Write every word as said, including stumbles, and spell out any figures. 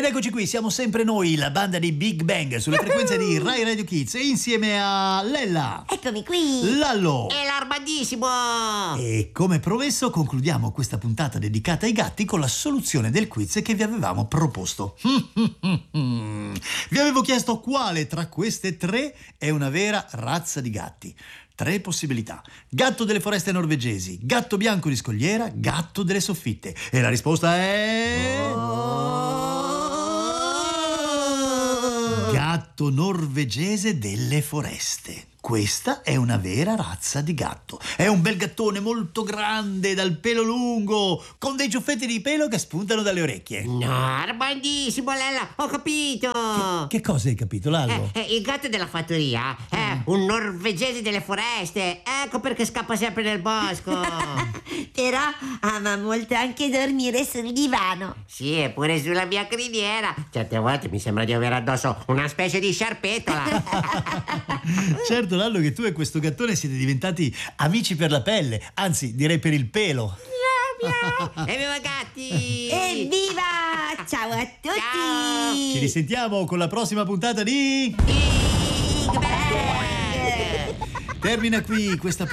Ed eccoci qui, siamo sempre noi, la banda di Big Bang, sulle frequenze di Rai Radio Kids, insieme a Lella. Eccomi qui. Lallo. E l'Armadissimo. E come promesso concludiamo questa puntata dedicata ai gatti con la soluzione del quiz che vi avevamo proposto. Vi avevo chiesto quale tra queste tre è una vera razza di gatti. Tre possibilità: gatto delle foreste norvegesi, gatto bianco di scogliera, gatto delle soffitte. E la risposta è... gatto norvegese delle foreste. Questa è una vera razza di gatto. È un bel gattone molto grande, dal pelo lungo, con dei ciuffetti di pelo che spuntano dalle orecchie. No, Armandissimo, Lella, ho capito. Che, che cosa hai capito, Lallo? Eh, eh, il gatto della fattoria è un norvegese delle foreste. Ecco perché scappa sempre nel bosco. Però ama molto anche dormire sul divano. Sì, eppure sulla mia criniera. Certe volte mi sembra di avere addosso una specie di sciarpettola. Certo, Lallo, che tu e questo gattone siete diventati amici per la pelle, anzi direi per il pelo. Evviva gatti! Evviva! Ciao a tutti! Ciao! Ci risentiamo con la prossima puntata di... Big Bang! Termina qui questa